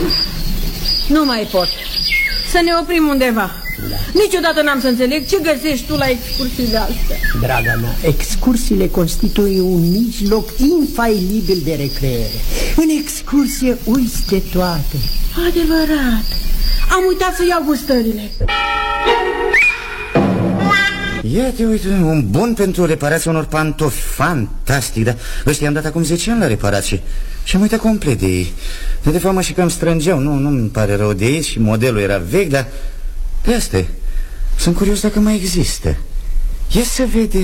Nu mai pot. Să ne oprim undeva. Niciodată n-am să înțeleg ce găsești tu la excursiile astea. Draga mea, excursiile constituie un mijloc infailibil de recreere. În excursie uiți de toate. Adevărat. Am uitat să iau gustările. Ia te uite, un bun pentru reparația unor pantofi. Fantastic, dar ăștia am dat acum 10 ani la reparație și am uitat complet de ei. De fapt mă și cam strângeau. Nu-mi pare rău de ei și modelul era vechi, dar de asta sunt curios dacă mai există. Ia să vede.